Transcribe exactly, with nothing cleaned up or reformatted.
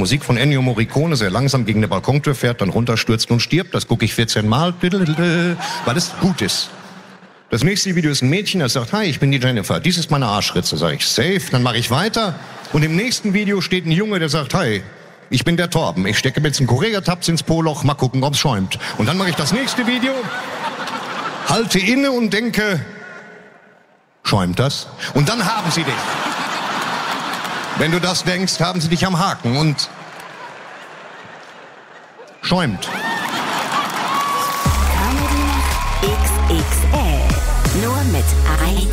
Musik von Ennio Morricone, sehr langsam gegen eine Balkontür fährt, dann runterstürzt und stirbt. Das gucke ich vierzehn Mal, weil es gut ist. Das nächste Video ist ein Mädchen, das sagt, hi, ich bin die Jennifer, dies ist meine Arschritze. Sag ich, safe, dann mache ich weiter. Und im nächsten Video steht ein Junge, der sagt, hi, ich bin der Torben, ich stecke mir jetzt einen Korea-Taps ins Po-Loch, mal gucken, ob's schäumt. Und dann mache ich das nächste Video, halte inne und denke, schäumt das? Und dann haben sie dich. Wenn du das denkst, haben sie dich am Haken und schäumt. Comedy X X L. Nur mit